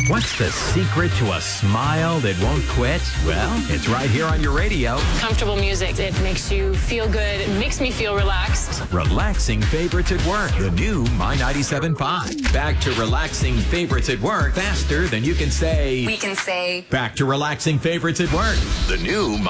What's the secret to a smile that won't quit? Well, it's right here on your radio. Comfortable music. It makes you feel good. It makes me feel relaxed. Relaxing favorites at work. The new My 97.5. Back to relaxing favorites at work faster than you can say. We can say. Back to relaxing favorites at work. The new My